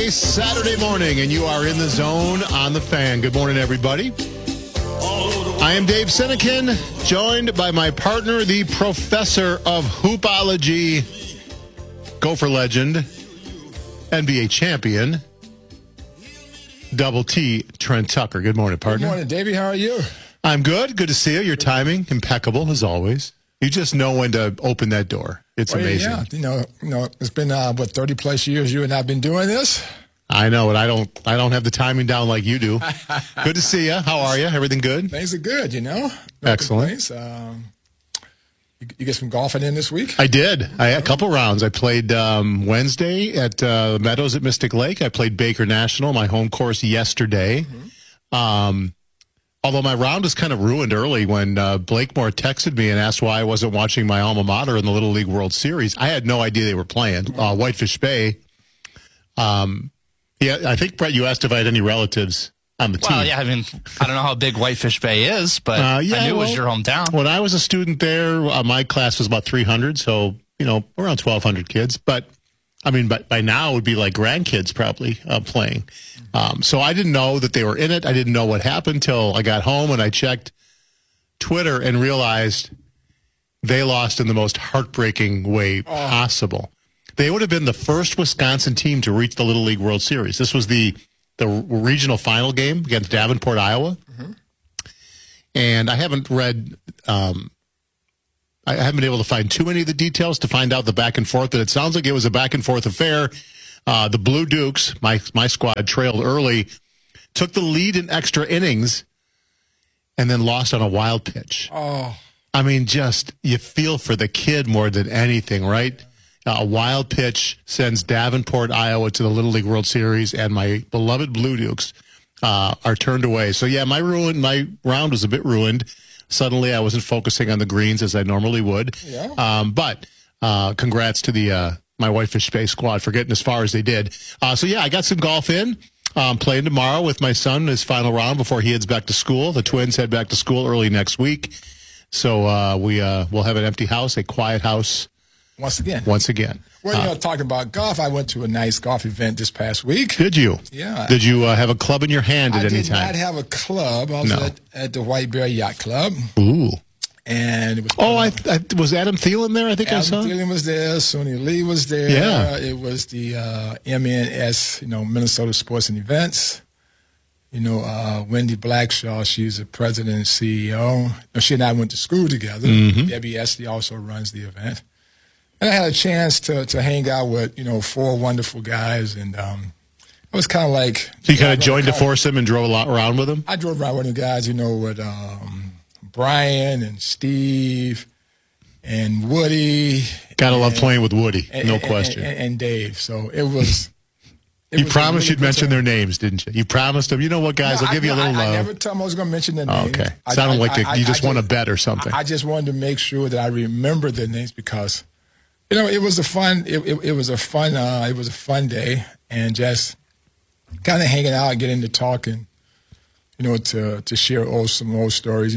nice Saturday morning, and you are in the zone on the Fan. Good morning, everybody. I am Dave Sinekin, joined by my partner, the professor of hoopology, Gopher legend, NBA champion, Double T, Trent Tucker. Good morning, partner. Good morning, Davey. How are you? I'm good. Good to see you. Your timing, impeccable, as always. You just know when to open that door. It's amazing. Yeah, you know, it's been 30-plus years you and I've been doing this. I know, and I don't have the timing down like you do. Good to see you. How are you? Everything good? Things are good, you know. No Excellent. You get some golfing in this week? I did. I had a couple rounds. I played Wednesday at the Meadows at Mystic Lake. I played Baker National, my home course, yesterday. Although my round was kind of ruined early when Blakemore texted me and asked why I wasn't watching my alma mater in the Little League World Series. I had no idea they were playing. Whitefish Bay. Yeah, I think, Brett, you asked if I had any relatives on the team. Well, yeah, I mean, I don't know how big Whitefish Bay is, but I knew it was your hometown. When I was a student there, my class was about 300, so, around 1,200 kids. But, I mean, by now it would be like grandkids probably playing. So I didn't know that they were in it. I didn't know what happened till I got home and I checked Twitter and realized they lost in the most heartbreaking way possible. They would have been the first Wisconsin team to reach the Little League World Series. This was the regional final game against Davenport, Iowa. And I haven't read, I haven't been able to find too many of the details to find out the back and forth, but it sounds like it was a back and forth affair. The Blue Dukes, my squad, trailed early, took the lead in extra innings, and then lost on a wild pitch. I mean, just you feel for the kid more than anything, right? A wild pitch sends Davenport, Iowa to the Little League World Series, and my beloved Blue Dukes are turned away. So, yeah, my round was a bit ruined. Suddenly I wasn't focusing on the greens as I normally would. Yeah. But congrats to my Whitefish Bay squad for getting as far as they did. So, yeah, I got some golf in. Playing tomorrow with my son, his final round before he heads back to school. The twins head back to school early next week. So we'll have an empty house, a quiet house. Once again. Well, talking about golf, I went to a nice golf event this past week. Did you? Yeah. Did you have a club in your hand at any time? I did not have a club. I was at the White Bear Yacht Club. Ooh. And it was. Was Adam Thielen there? I think I saw. Adam Thielen was there. Sonny Lee was there. Yeah. It was the MNS, Minnesota Sports and Events. Wendy Blackshaw, she's the president and CEO. She and I went to school together. Debbie Esty also runs the event. And I had a chance to hang out with, 4 wonderful guys, and I was kind of like... So you kind of joined the foursome and drove around with them? I drove around with the guys, with Brian and Steve and Woody. Gotta love playing with Woody, no question. And Dave, so it was... You promised you'd mention their names, didn't you? You promised them, you know what, guys, I'll give you a little love. I never told them I was going to mention their names. Okay. Sounded like you just won a bet or something. I just wanted to make sure that I remember their names because... it was a fun. It was a fun day, and just kind of hanging out, and getting to talking. To share some old stories.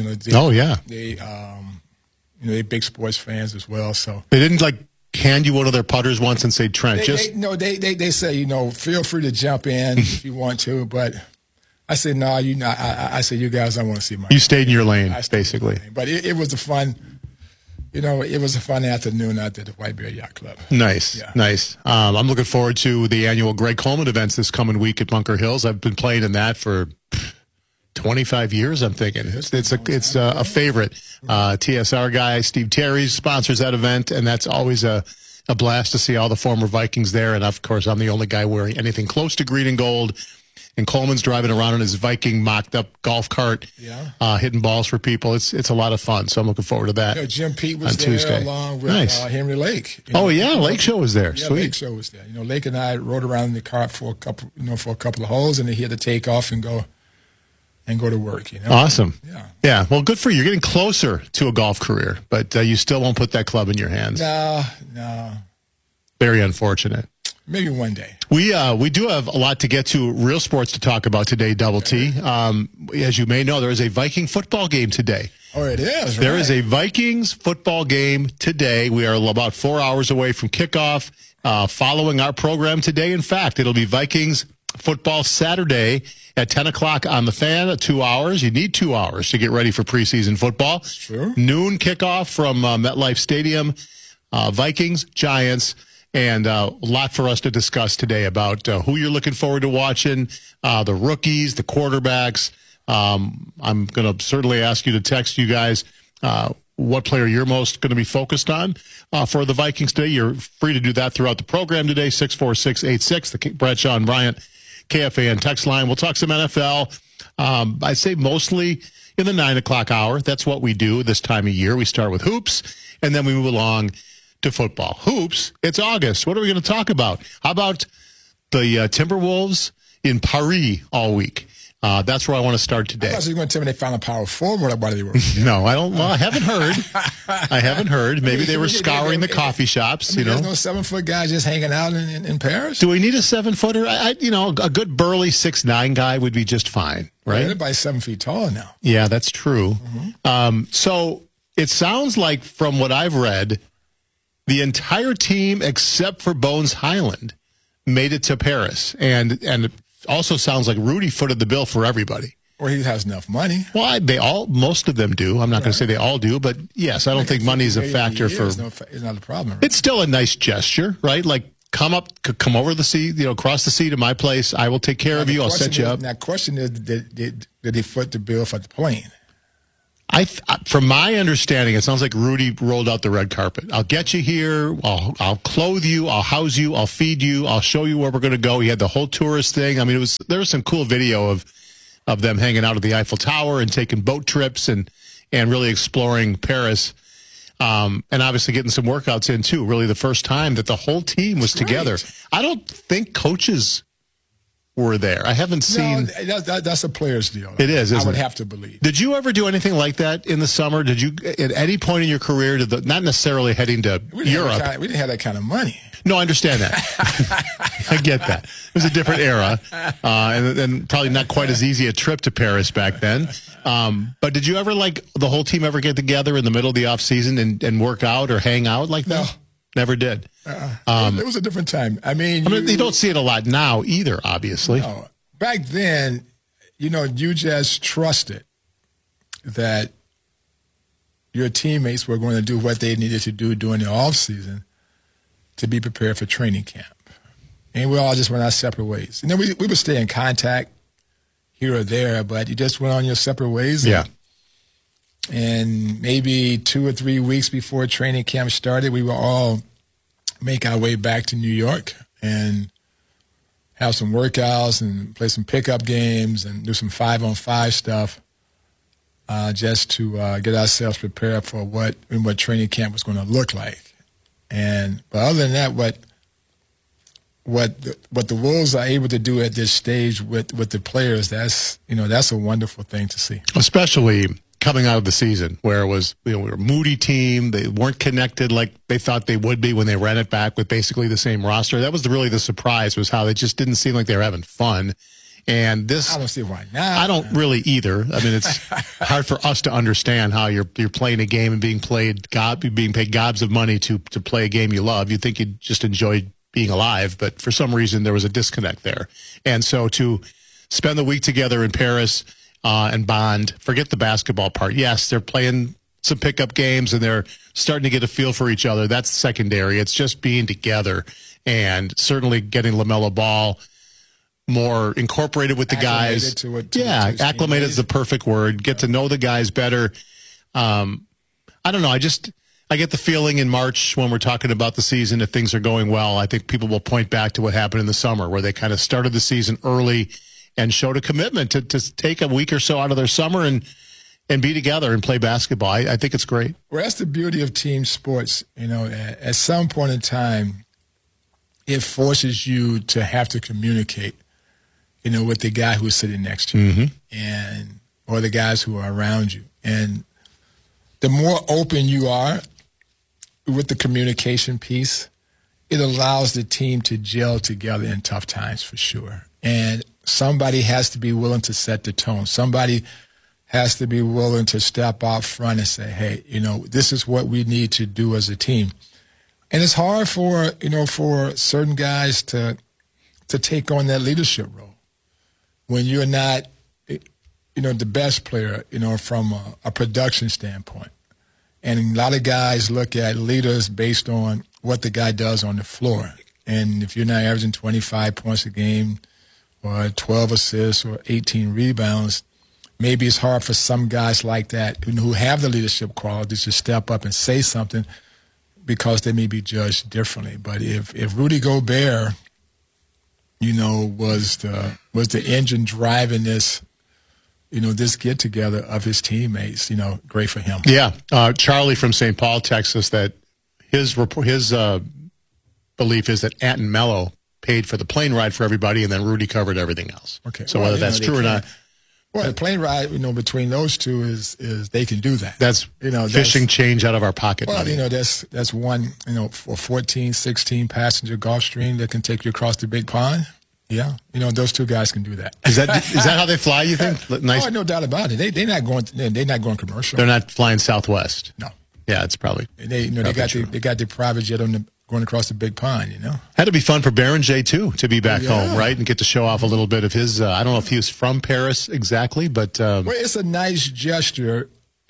They big sports fans as well. So they didn't hand you one of their putters once and say, Trent, they say, feel free to jump in if you want to, but I said no. I said you guys, I want to see my. You stayed in your lane, basically. But it was a fun. It was a fun afternoon out at the White Bear Yacht Club. Nice, yeah. Nice. I'm looking forward to the annual Greg Coleman events this coming week at Bunker Hills. I've been playing in that for 25 years, I'm thinking. It's a favorite. TSR guy, Steve Terry, sponsors that event, and that's always a blast to see all the former Vikings there. And, of course, I'm the only guy wearing anything close to green and gold. And Coleman's driving around in his Viking mocked-up golf cart, hitting balls for people. It's a lot of fun, so I'm looking forward to that. Jim Pete was there Tuesday. along with Henry Lake. Lake Show was there. Yeah, Sweet. Lake Show was there. Lake and I rode around in the cart for a couple of holes, and then he had to take off and go to work. Awesome. Yeah. Well, good for you. You're getting closer to a golf career, but you still won't put that club in your hands. No. Very unfortunate. Maybe one day. We do have a lot to get to, real sports to talk about today, Double T. As you may know, there is a Viking football game today. Oh, it is. There is a Vikings football game today. We are about 4 hours away from kickoff. following our program today. In fact, it'll be Vikings football Saturday at 10 o'clock on the Fan, 2 hours. You need 2 hours to get ready for preseason football. Sure. Noon kickoff from MetLife Stadium. Vikings, Giants, and a lot for us to discuss today about who you're looking forward to watching, the rookies, the quarterbacks. I'm going to certainly ask you to text you guys what player you're most going to be focused on for the Vikings today. You're free to do that throughout the program today, 64686, the Bradshaw and Bryant KFAN text line. We'll talk some NFL. I'd say mostly in the 9 o'clock hour. That's what we do this time of year. We start with hoops, and then we move along to football. Hoops, it's August. What are we going to talk about? How about the Timberwolves in Paris all week? That's where I want to start today. I thought you were going to tell me they found a power forward while they were. No, I don't. Well, I haven't heard. I haven't heard. Maybe they were scouring the coffee shops. There's no 7-foot guy just hanging out in Paris. Do we need a 7-footer? A good burly 6'9" guy would be just fine, right? Everybody's 7 feet tall now. Yeah, that's true. So it sounds like, from what I've read, the entire team except for Bones Hyland made it to Paris, and it also sounds like Rudy footed the bill for everybody. Or he has enough money. Well, most of them do. I'm not going to say they all do, but yes, I don't think money is a factor for. It's not a problem. Right? It's still a nice gesture, right? Like, come over the sea, across the sea to my place. I will take care of you. I'll set you up. Now, question is, did they foot the bill for the plane? From my understanding, it sounds like Rudy rolled out the red carpet. I'll get you here. I'll clothe you. I'll house you. I'll feed you. I'll show you where we're going to go. He had the whole tourist thing. I mean, there was some cool video of them hanging out at the Eiffel Tower and taking boat trips and really exploring Paris. And obviously getting some workouts in too. Really, the first time that the whole team was together. I don't think coaches were there. I haven't seen. No, that's a player's deal. It is, isn't I would it? have to believe. Did you ever do anything like that in the summer? Did you, at any point in your career, not necessarily heading to Europe? We didn't have that kind of money. No, I understand that. I get that. It was a different era, and probably not quite as easy a trip to Paris back then. But did you ever, the whole team ever get together in the middle of the off season and work out or hang out like that? No. Never did. It was a different time. I mean, you don't see it a lot now either, obviously. No. Back then, you just trusted that your teammates were going to do what they needed to do during the off season to be prepared for training camp. And we all just went our separate ways. We would stay in contact here or there, but you just went on your separate ways. Yeah. And maybe 2 or 3 weeks before training camp started, we would all make our way back to New York and have some workouts and play some pickup games and do some 5-on-5 stuff just to get ourselves prepared for what training camp was going to look like. But other than that, what the Wolves are able to do at this stage with the players, that's a wonderful thing to see. Especially coming out of the season where it was, we were a moody team. They weren't connected like they thought they would be when they ran it back with basically the same roster. That was really the surprise, was how they just didn't seem like they were having fun. And this, I don't see why not. I don't really either. I mean, it's hard for us to understand how you're playing a game and being paid gobs of money to play a game you love. You'd think you'd just enjoy being alive, but for some reason there was a disconnect there. And so to spend the week together in Paris and bond, forget the basketball part. Yes, they're playing some pickup games and they're starting to get a feel for each other. That's secondary. It's just being together and certainly getting LaMelo Ball more incorporated with the guys. Acclimated is the perfect word. Get to know the guys better. I don't know. I get the feeling in March when we're talking about the season, if things are going well, I think people will point back to what happened in the summer where they kind of started the season early and showed a commitment to take a week or so out of their summer and be together and play basketball. I think it's great. Well, that's the beauty of team sports. At some point in time, it forces you to have to communicate, with the guy who's sitting next to you or the guys who are around you. And the more open you are with the communication piece, it allows the team to gel together in tough times for sure. And somebody has to be willing to set the tone. Somebody has to be willing to step out front and say, hey, this is what we need to do as a team. And it's hard for certain guys to take on that leadership role when you're not, the best player, from a production standpoint. And a lot of guys look at leaders based on what the guy does on the floor. And if you're not averaging 25 points a game or 12 assists or 18 rebounds, maybe it's hard for some guys like that who have the leadership qualities to step up and say something because they may be judged differently. But if Rudy Gobert, was the engine driving this, this get-together of his teammates, great for him. Yeah. Charlie from St. Paul, Texas, that his belief is that Ant and Melo paid for the plane ride for everybody, and then Rudy covered everything else. Okay. So whether that's true or not. Well, the plane ride, between those two is they can do that. That's fishing change out of our pocket. Well, money. That's one, for 14, 16 passenger Gulfstream that can take you across the big pond. Yeah, those two guys can do that. Is that how they fly? You think? Nice. Oh, no doubt about it. They're not going commercial. They're not flying Southwest. No. Yeah, it's probably. They got the private jet going across the big pond. Had to be fun for Berenger too to be back home, right, and get to show off a little bit of his. I don't know if he was from Paris exactly, but well, it's a nice gesture,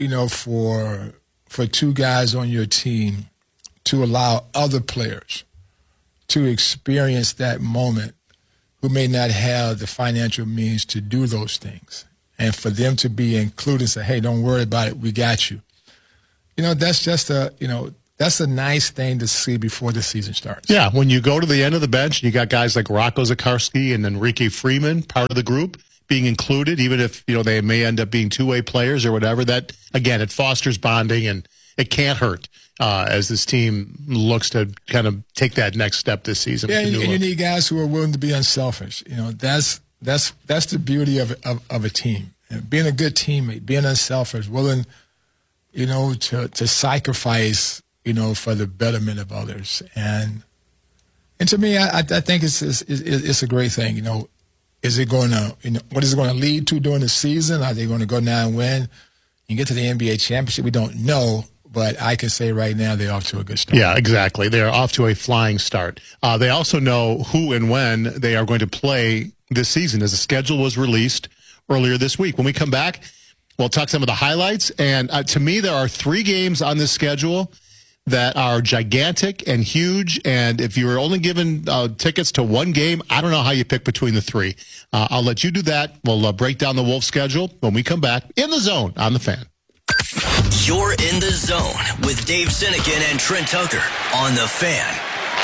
for two guys on your team to allow other players to experience that moment who may not have the financial means to do those things. And for them to be included and say, hey, don't worry about it, we got you. That's just that's a nice thing to see before the season starts. Yeah, when you go to the end of the bench and you got guys like Rocco Zikarsky and Enrique Freeman, part of the group, being included, even if, they may end up being two-way players or whatever, that, again, it fosters bonding and it can't hurt. As this team looks to kind of take that next step this season. Yeah, and you need guys who are willing to be unselfish. That's the beauty of a team. Being a good teammate, being unselfish, willing, to sacrifice, for the betterment of others. And to me, I think it's a great thing. Is it going to, what is it going to lead to during the season? Are they going to go now and win and get to the NBA championship? We don't know. But I can say right now they're off to a good start. Yeah, exactly. They're off to a flying start. They also know who and when they are going to play this season, as the schedule was released earlier this week. When we come back, we'll talk some of the highlights. And to me, there are 3 games on this schedule that are gigantic and huge. And if you were only given tickets to one game, I don't know how you pick between the 3. I'll let you do that. We'll break down the Wolves schedule when we come back in the zone on The Fan. You're in the zone with Dave Sinekin and Trent Tucker on The Fan.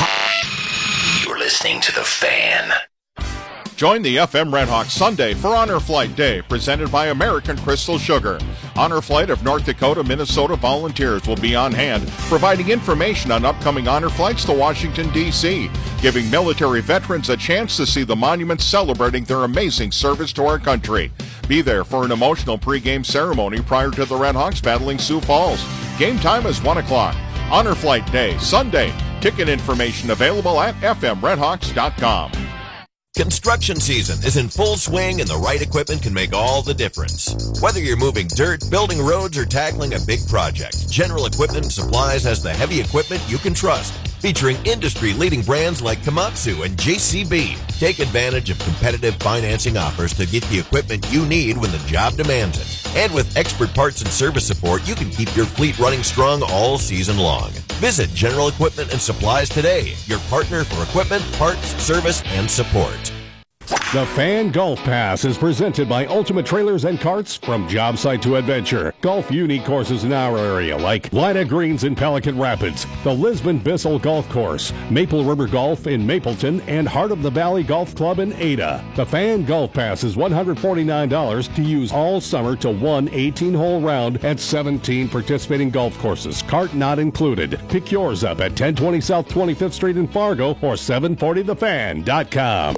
You're listening to The Fan. Join the FM Redhawks Sunday for Honor Flight Day, presented by American Crystal Sugar. Honor Flight of North Dakota, Minnesota volunteers will be on hand, providing information on upcoming honor flights to Washington, D.C., giving military veterans a chance to see the monuments celebrating their amazing service to our country. Be there for an emotional pregame ceremony prior to the Redhawks battling Sioux Falls. Game time is 1 o'clock. Honor Flight Day, Sunday. Ticket information available at fmredhawks.com. Construction season is in full swing, and the right equipment can make all the difference. Whether you're moving dirt, building roads, or tackling a big project, General Equipment and Supplies has the heavy equipment you can trust. Featuring industry-leading brands like Komatsu and JCB. Take advantage of competitive financing offers to get the equipment you need when the job demands it. And with expert parts and service support, you can keep your fleet running strong all season long. Visit General Equipment and Supplies today, your partner for equipment, parts, service, and support. The Fan Golf Pass is presented by Ultimate Trailers and Carts. From job site to adventure, golf unique courses in our area like Lida Greens in Pelican Rapids, the Lisbon Bissell Golf Course, Maple River Golf in Mapleton, and Heart of the Valley Golf Club in Ada. The Fan Golf Pass is $149 to use all summer to one 18-hole round at 17 participating golf courses, cart not included. Pick yours up at 1020 South 25th Street in Fargo or 740thefan.com.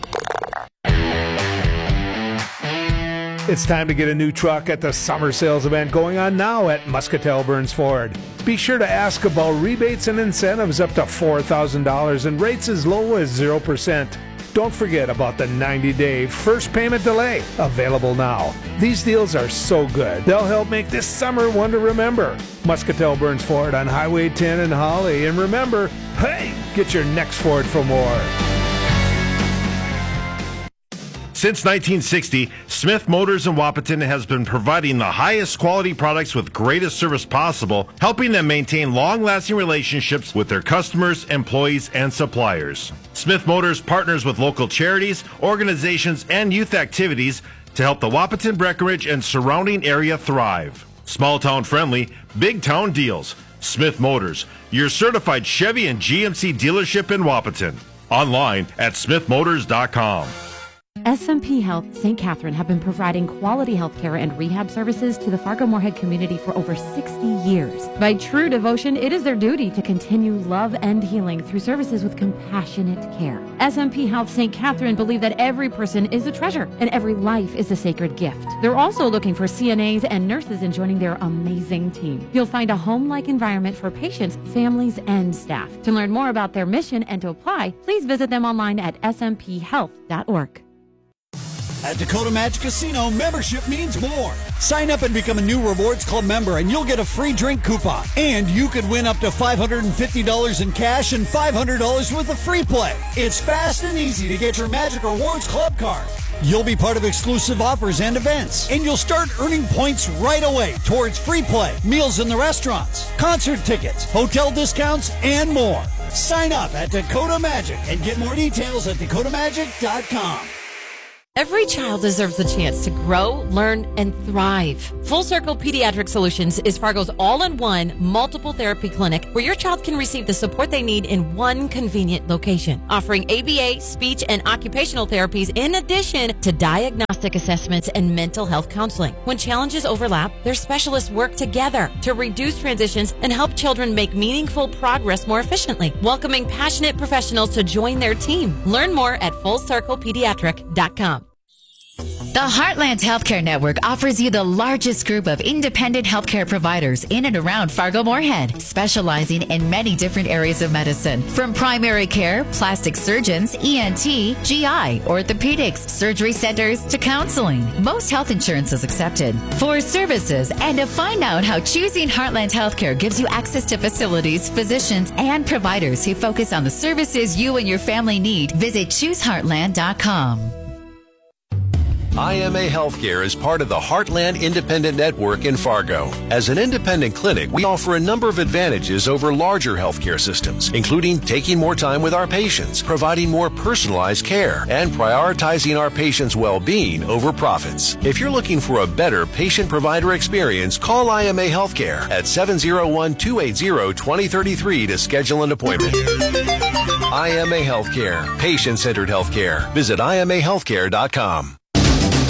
It's time to get a new truck at the summer sales event going on now at Muscatel Burns Ford. Be sure to ask about rebates and incentives up to $4,000 and rates as low as 0%. Don't forget about the 90-day first payment delay, available now. These deals are so good, they'll help make this summer one to remember. Muscatel Burns Ford on Highway 10 in Holly. And remember, hey, get your next Ford for more. Since 1960, Smith Motors in Wahpeton has been providing the highest quality products with greatest service possible, helping them maintain long-lasting relationships with their customers, employees, and suppliers. Smith Motors partners with local charities, organizations, and youth activities to help the Wahpeton, Breckenridge, and surrounding area thrive. Small town friendly, big town deals. Smith Motors, your certified Chevy and GMC dealership in Wahpeton. Online at smithmotors.com. SMP Health St. Catherine have been providing quality health care and rehab services to the Fargo-Moorhead community for over 60 years. By true devotion, it is their duty to continue love and healing through services with compassionate care. SMP Health St. Catherine believe that every person is a treasure and every life is a sacred gift. They're also looking for CNAs and nurses in joining their amazing team. You'll find a home-like environment for patients, families, and staff. To learn more about their mission and to apply, please visit them online at smphhealth.org. At Dakota Magic Casino, membership means more. Sign up and become a new Rewards Club member and you'll get a free drink coupon. And you could win up to $550 in cash and $500 worth of free play. It's fast and easy to get your Magic Rewards Club card. You'll be part of exclusive offers and events. And you'll start earning points right away towards free play, meals in the restaurants, concert tickets, hotel discounts, and more. Sign up at Dakota Magic and get more details at dakotamagic.com. Every child deserves the chance to grow, learn, and thrive. Full Circle Pediatric Solutions is Fargo's all-in-one multiple therapy clinic where your child can receive the support they need in one convenient location, offering ABA, speech, and occupational therapies in addition to diagnostic assessments and mental health counseling. When challenges overlap, their specialists work together to reduce transitions and help children make meaningful progress more efficiently, welcoming passionate professionals to join their team. Learn more at FullCirclePediatric.com. The Heartland Healthcare Network offers you the largest group of independent healthcare providers in and around Fargo-Moorhead, specializing in many different areas of medicine, from primary care, plastic surgeons, ENT, GI, orthopedics, surgery centers, to counseling. Most health insurance is accepted. For services and to find out how choosing Heartland Healthcare gives you access to facilities, physicians, and providers who focus on the services you and your family need, visit ChooseHeartland.com. IMA Healthcare is part of the Heartland Independent Network in Fargo. As an independent clinic, we offer a number of advantages over larger healthcare systems, including taking more time with our patients, providing more personalized care, and prioritizing our patients' well-being over profits. If you're looking for a better patient-provider experience, call IMA Healthcare at 701-280-2033 to schedule an appointment. IMA Healthcare, patient-centered healthcare. Visit IMAHealthcare.com.